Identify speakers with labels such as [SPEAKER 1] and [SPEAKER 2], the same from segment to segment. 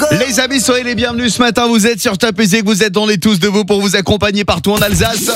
[SPEAKER 1] Les amis, soyez les bienvenus ce matin. Vous êtes sur Top Music, vous êtes dans les tous debout pour vous accompagner partout en Alsace.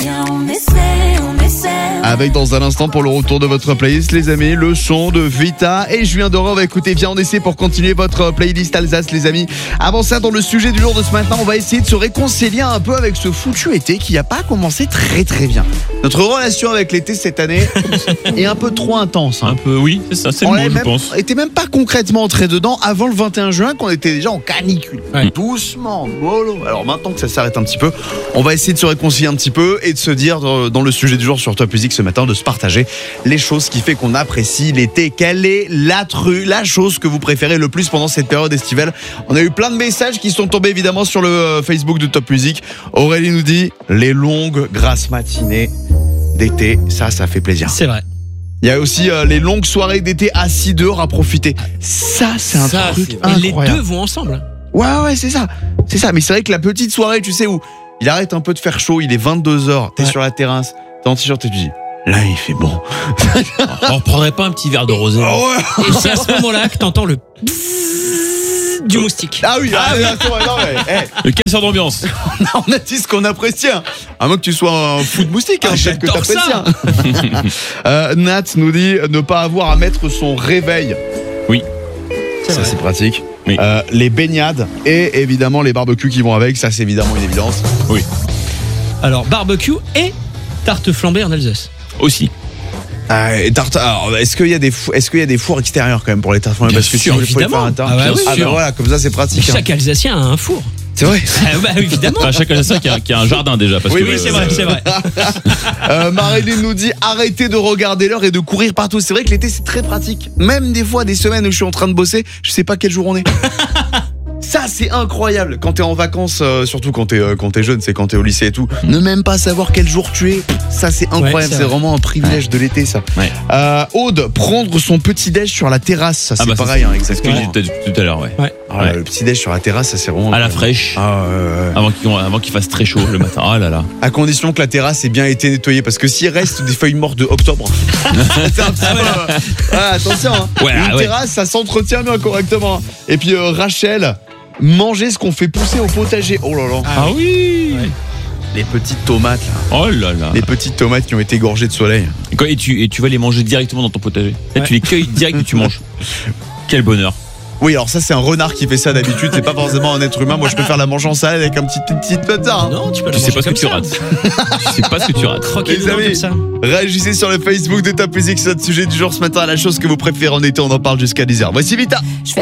[SPEAKER 1] Avec dans un instant pour le retour de votre playlist, les amis, le son de Vita et Julien Doré. On va écouter Viens on essaie pour continuer votre playlist Alsace, les amis. Avant ça, dans le sujet du jour de ce matin, on va essayer de se réconcilier un peu avec ce foutu été qui n'a pas commencé très très bien. Notre relation avec l'été cette année est un peu trop intense.
[SPEAKER 2] Un peu, oui, c'est ça, c'est le mot, je pense.
[SPEAKER 1] On était même pas concrètement entré dedans avant le 21 juin qu'on était déjà en canicule.
[SPEAKER 2] Ouais.
[SPEAKER 1] Doucement, mollo. Alors maintenant que ça s'arrête un petit peu, on va essayer de se réconcilier un petit peu et de se dire dans le sujet du jour sur Top Music ce matin, de se partager les choses qui fait qu'on apprécie l'été. Quelle est la chose que vous préférez le plus pendant cette période estivale? On a eu plein de messages qui sont tombés évidemment sur le Facebook de Top Music. Aurélie nous dit les longues grasses matinées d'été, ça fait plaisir.
[SPEAKER 3] C'est vrai.
[SPEAKER 1] Il y a aussi les longues soirées d'été assis dehors à profiter. Ça, c'est un truc
[SPEAKER 3] Et les
[SPEAKER 1] incroyable.
[SPEAKER 3] deux vont ensemble.
[SPEAKER 1] Ouais, c'est ça. C'est ça. Mais c'est vrai que la petite soirée, tu sais, où il arrête un peu de faire chaud, il est 22h, t'es sur la terrasse, t'es en t-shirt et tu dis, là, il fait bon.
[SPEAKER 3] On prendrait pas un petit verre de rosé.
[SPEAKER 1] Oh ouais.
[SPEAKER 3] Et c'est à ce moment-là que t'entends le psst du moustique.
[SPEAKER 1] Ah oui, attends, non, mais,
[SPEAKER 2] Le casseur d'ambiance.
[SPEAKER 1] on a dit ce qu'on apprécie. Hein. À moins que tu sois un fou de moustique, hein, peut-être que
[SPEAKER 3] j'adore
[SPEAKER 1] t'apprécies. Hein. Nat nous dit ne pas avoir à mettre son réveil.
[SPEAKER 2] Oui.
[SPEAKER 1] Ça, c'est pratique.
[SPEAKER 2] Oui.
[SPEAKER 1] Les baignades et évidemment les barbecues qui vont avec, ça c'est évidemment une évidence.
[SPEAKER 2] Oui.
[SPEAKER 3] Alors, barbecue et tarte flambée en Alsace.
[SPEAKER 2] Aussi.
[SPEAKER 1] Et tarte. Alors, est-ce qu'il y a des fours extérieurs quand même pour les tartes flambées?
[SPEAKER 3] Bien
[SPEAKER 1] Parce que
[SPEAKER 3] sûr,
[SPEAKER 1] si vous pouvez faire
[SPEAKER 3] évidemment.
[SPEAKER 1] un tarte.
[SPEAKER 3] Ah bah oui,
[SPEAKER 1] bah
[SPEAKER 3] sûr.
[SPEAKER 1] voilà, comme ça c'est pratique.
[SPEAKER 3] Chaque Alsacien a un four.
[SPEAKER 1] C'est vrai.
[SPEAKER 3] Ah bah évidemment.
[SPEAKER 2] Enfin, chaque Alsacien qui a un jardin déjà. Parce
[SPEAKER 1] Oui,
[SPEAKER 2] que,
[SPEAKER 3] C'est vrai.
[SPEAKER 1] Marilyn nous dit arrêtez de regarder l'heure et de courir partout. C'est vrai que l'été c'est très pratique. Même des fois des semaines où je suis en train de bosser, je sais pas quel jour on est. Ça c'est incroyable. Quand t'es en vacances, surtout quand t'es jeune, c'est quand t'es au lycée et tout. Ne même pas savoir quel jour tu es. Ça c'est incroyable.
[SPEAKER 3] Ouais, c'est
[SPEAKER 1] c'est
[SPEAKER 3] vrai.
[SPEAKER 1] vraiment un privilège de l'été ça.
[SPEAKER 2] Ouais.
[SPEAKER 1] Aude, prendre son petit déj sur la terrasse, ça c'est
[SPEAKER 2] Ah bah,
[SPEAKER 1] pareil. Hein,
[SPEAKER 2] C'est ce que
[SPEAKER 1] exactement.
[SPEAKER 2] j'ai dit tout à l'heure, ouais.
[SPEAKER 1] Ah, le petit déj sur la terrasse, ça c'est vraiment
[SPEAKER 2] À la
[SPEAKER 1] incroyable.
[SPEAKER 2] fraîche.
[SPEAKER 1] Ah,
[SPEAKER 2] Avant qu'il fasse très chaud le matin. Ah là là.
[SPEAKER 1] à condition que la terrasse ait bien été nettoyée, parce que s'il reste des feuilles mortes de octobre, c'est un petit peu, attention, hein.
[SPEAKER 2] Ouais,
[SPEAKER 1] Une
[SPEAKER 2] ouais.
[SPEAKER 1] terrasse, ça s'entretient bien correctement. Et puis Rachel, manger ce qu'on fait pousser au potager. Oh là là.
[SPEAKER 2] Ah oui.
[SPEAKER 3] Ouais.
[SPEAKER 1] Les petites tomates là.
[SPEAKER 2] Oh là là.
[SPEAKER 1] Les petites tomates qui ont été gorgées de soleil.
[SPEAKER 2] Et tu vas les manger directement dans ton potager. Là,
[SPEAKER 3] Ouais.
[SPEAKER 2] tu les cueilles direct et tu manges. Quel bonheur.
[SPEAKER 1] Oui, alors ça c'est un renard qui fait ça d'habitude, c'est pas forcément un être humain. Moi je préfère la manger en salade avec un petite pizza. Hein.
[SPEAKER 3] Non, tu peux la
[SPEAKER 2] Tu sais
[SPEAKER 3] manger
[SPEAKER 2] pas ce que
[SPEAKER 3] comme
[SPEAKER 2] tu
[SPEAKER 3] ça.
[SPEAKER 2] rates. Tu sais pas ce que tu rates.
[SPEAKER 3] Croquer
[SPEAKER 1] Les
[SPEAKER 3] dedans
[SPEAKER 1] amis.
[SPEAKER 3] comme ça.
[SPEAKER 1] Réagissez sur le Facebook de Top Music, c'est notre sujet du jour ce matin, la chose que vous préférez en été, on en parle jusqu'à 10h. Voici Vita.